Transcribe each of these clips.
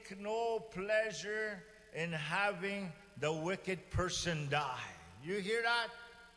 take no pleasure in having the wicked person die. You hear that?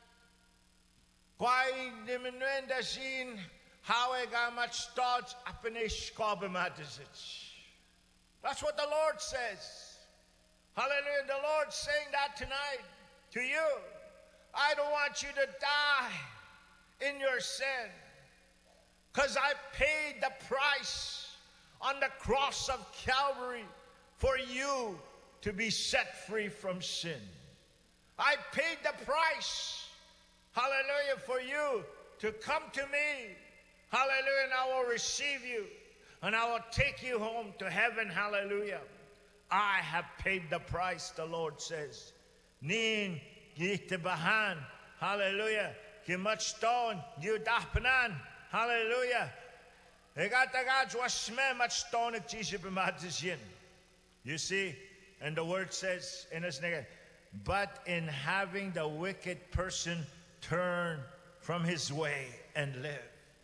Quai diminuenda sin hawega much thoughts apenish kobemadisich. That's what the Lord says. Hallelujah. The Lord's saying that tonight to you. I don't want you to die in your sin, because I paid the price on the cross of Calvary for you to be set free from sin. I paid the price, hallelujah, for you to come to me, hallelujah, and I will receive you, and I will take you home to heaven, hallelujah. I have paid the price, the Lord says. Nin gitebahan, hallelujah, kimatstone, yudapanan, hallelujah. You see, and the word says in his name, but in having the wicked person turn from his way and live.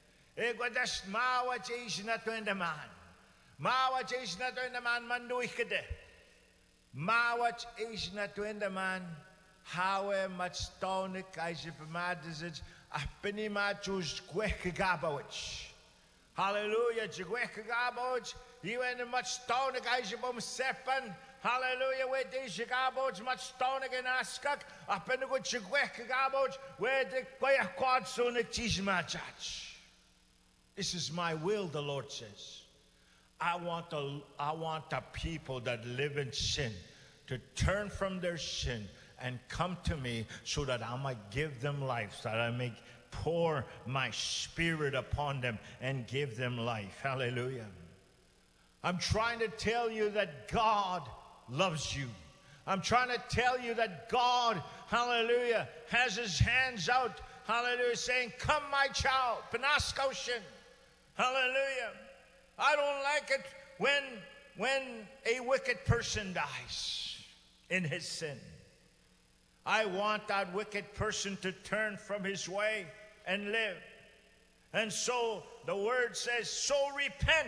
Mawat is na to in the man manduih kede. Mawat is na to in the man hawe matstonik kaisi pamadizich apini machus kwekagabowich. Hallelujah, jigwekagabowich. You and the matstonik kaisi bom sepan. Hallelujah, where the jigabowich matstonik and askak apinigo jigwekagabowich where the kwayakwadsonik chishmachach. This is my will, the Lord says. I want the people that live in sin to turn from their sin and come to me so that I might give them life, so that I may pour my spirit upon them and give them life. Hallelujah. I'm trying to tell you that God loves you. I'm trying to tell you that God, hallelujah, has his hands out, hallelujah, saying, come my child, Penaskoshin. Hallelujah. I don't like it when a wicked person dies in his sin. I want that wicked person to turn from his way and live. And so the word says, so repent.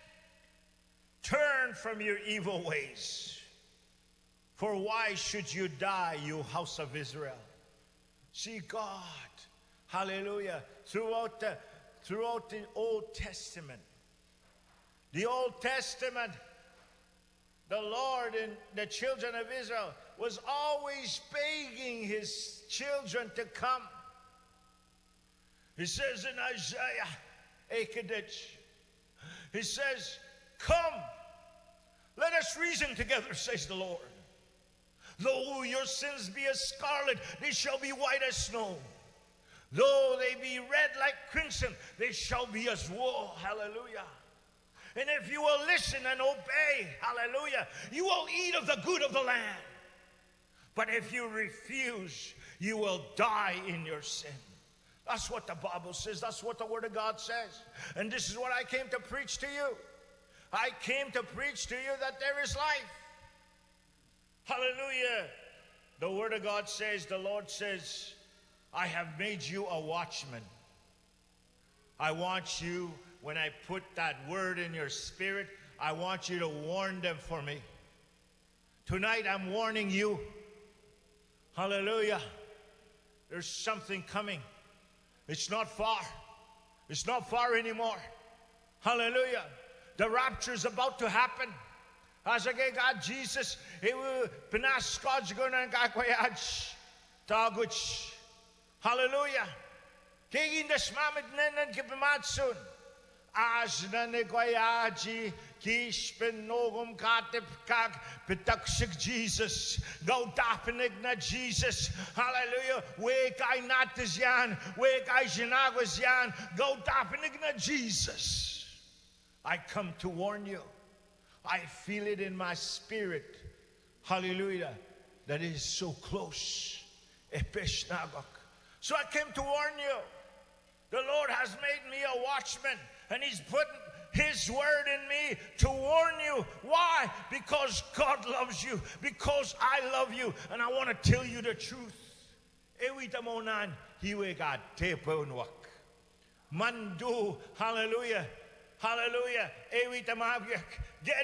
Turn from your evil ways. For why should you die, you house of Israel? See, God, hallelujah, throughout the Old Testament, the Old Testament, the Lord and the children of Israel was always begging his children to come. He says in Isaiah 8, he says, come, let us reason together, says the Lord. Though your sins be as scarlet, they shall be white as snow. Though they be red like crimson, they shall be as wool. Hallelujah. And if you will listen and obey, hallelujah, you will eat of the good of the land. But if you refuse, you will die in your sin. That's what the Bible says. That's what the Word of God says. And this is what I came to preach to you. I came to preach to you that there is life. Hallelujah. The Word of God says, the Lord says, I have made you a watchman. I want you, when I put that word in your spirit, I want you to warn them for me. Tonight I'm warning you. Hallelujah. There's something coming. It's not far. It's not far anymore. Hallelujah. The rapture is about to happen. As again, God, Jesus, he will pinas God's gonna kakwayaj taguch. Hallelujah. Kigin das mamit nenen kipimatsun. As na negwayaji kish penogum katip kag pitaksik Jesus. Go dapinig na Jesus. Hallelujah. Wake I natis yan. Wake I jinagwas yan. Go dapinig na Jesus. I come to warn you. I feel it in my spirit. Hallelujah. That it is so close. So I came to warn you. The Lord has made me a watchman, and he's put his word in me to warn you. Why? Because God loves you. Because I love you. And I want to tell you the truth. Mandu, hallelujah. Hallelujah. Get